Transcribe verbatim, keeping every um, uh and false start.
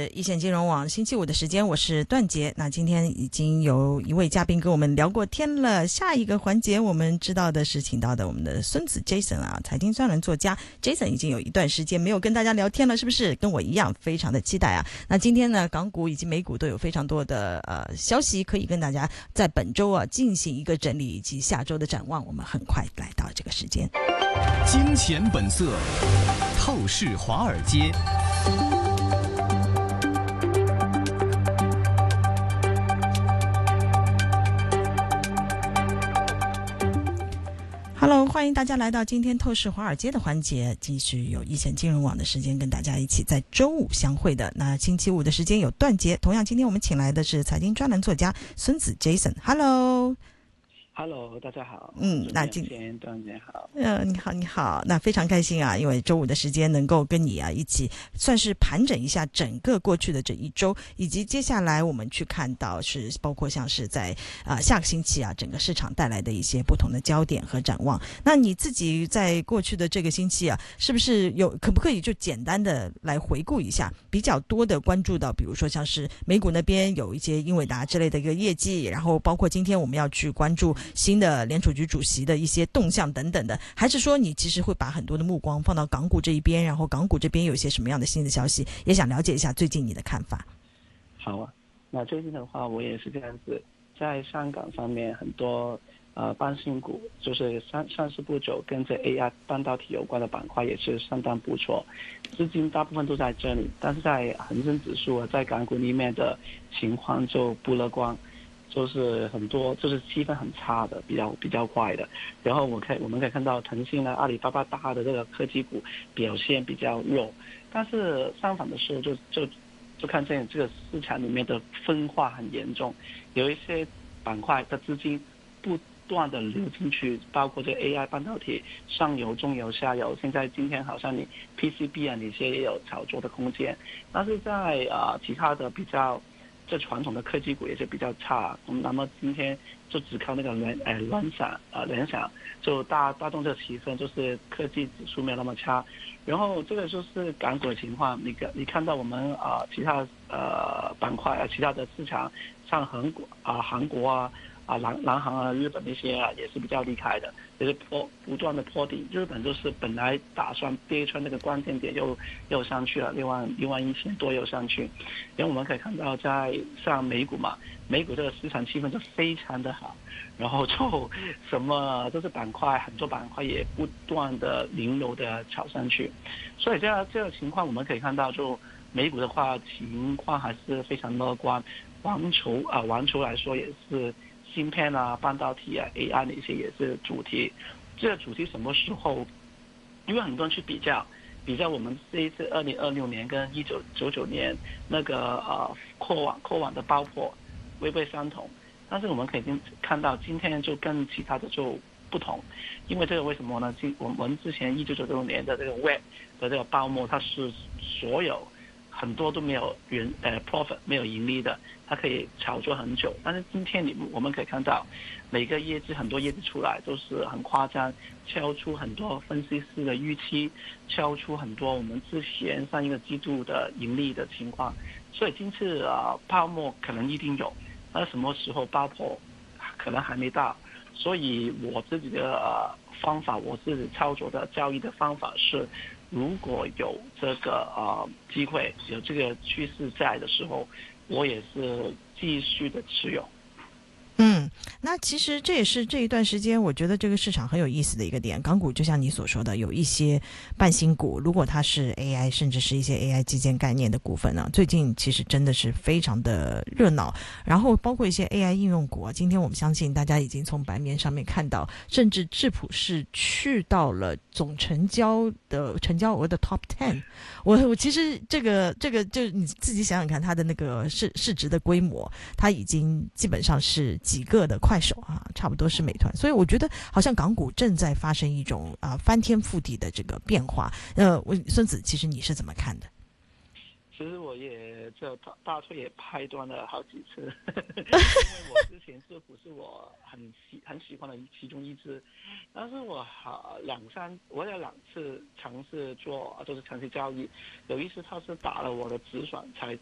一线金融网星期五的时间，我是段杰。那今天已经有一位嘉宾跟我们聊过天了，下一个环节我们知道的是请到的我们的孙子 Jason 啊，财经专栏作家 Jason 已经有一段时间没有跟大家聊天了，是不是跟我一样非常的期待啊？那今天呢，港股以及美股都有非常多的呃消息可以跟大家在本周啊进行一个整理，以及下周的展望。我们很快来到这个时间， 金钱本色，透视华尔街。 Hello， 欢迎大家来到今天透视华尔街的环节，继续有一线金融网的时间跟大家一起在周五相会的。那星期五的时间有段节，同样今天我们请来的是财经专栏作家孙子 Jason。Hello。 Hello， 大家好。 嗯，那今天段姐好。 呃，你好，你好，那非常开心啊，因为周五的时间能够跟你啊一起，算是盘整一下整个过去的这一周，以及接下来我们去看到是包括像是在啊、呃、下个星期啊整个市场带来的一些不同的焦点和展望。那你自己在过去的这个星期啊，是不是有可不可以就简单的来回顾一下，比较多的关注到，比如说像是美股那边有一些英伟达之类的一个业绩，然后包括今天我们要去关注新的联储局主席的一些动向等等的，还是说你其实会把很多的目光放到港股这一边，然后港股这边有一些什么样的新的消息，也想了解一下最近你的看法。 好啊，那最近的话我也是这样子，在香港方面很多呃半新股就是上上市不久跟着 A I 半导体有关的板块也是相当不错，资金大部分都在这里，但是在恒生指数在港股里面的情况就不乐观，就是很多就是气氛很差的，比较比较怪的。然后我可以我们可以看到腾讯呢、阿里巴巴大的这个科技股表现比较弱，但是相反的时候就就就看见这个市场里面的分化很严重，有一些板块的资金不断的流进去，包括这个 A I 半导体上游、中游、下游。现在今天好像你 P C B 啊，那些也有炒作的空间，但是在啊、呃、其他的比较。这传统的科技股也是比较差，那么今天就只靠那个联呃联想呃联想就大大动这个气氛，就是科技指数没有那么差。然后这个就是港股的情况，你看你看到我们啊、呃、其他呃板块啊、呃、其他的市场，像韩国啊、呃、韩国啊啊南南韩啊、日本那些啊也是比较厉害的，也是破不断的破顶。日本就是本来打算跌穿那个关键点又又上去了，六万六万一千多又上去。因为我们可以看到在像美股嘛，美股这个市场气氛就非常的好，然后就什么这些板块很多板块也不断的零流的炒上去，所以这样这个情况我们可以看到，就美股的话情况还是非常乐观。环球啊，环球来说也是芯片啊、半导体啊、A I 那些也是主题。这个主题什么时候？因为很多人去比较。比较我们这一次二零二六年跟一九九九年那个呃扩网扩网的爆破会不会相同？但是我们可以看到今天就跟其他的就不同，因为这个为什么呢？我们之前一九九六年的这个 Web 的这个泡沫，它是所有很多都没有人呃 profit 没有盈利的，它可以炒作很久。但是今天你我们可以看到，每个业绩很多业绩出来都是很夸张，超出很多分析师的预期，超出很多我们之前上一个季度的盈利的情况。所以今次啊、呃、泡沫可能一定有，但是什么时候爆破可能还没到。所以我自己的呃方法，我自己操作的交易的方法是，如果有这个呃机会，有这个趋势在的时候，我也是继续的持有。 嗯，那其实这也是这一段时间我觉得这个市场很有意思的一个点。港股就像你所说的，有一些半新股，如果它是 A I 甚至是一些 A I 基建概念的股份呢，最近其实真的是非常的热闹。然后包括一些 A I 应用股，今天我们相信大家已经从版面上面看到，甚至智普是去到了总成交的成交额的 top ten。我我其实这个这个就你自己想想看，它的那个市市值的规模，它已经基本上是几个的快手啊，差不多是美团。所以我觉得好像港股正在发生一种啊翻天覆地的这个变化。呃，我孙子，其实你是怎么看的？ 其实我也这大大腿也拍断了好几次，因为我之前智普是我很喜很喜欢的其中一支，但是我好两三我有两次尝试做就是长期交易，有一次他是打了我的止损才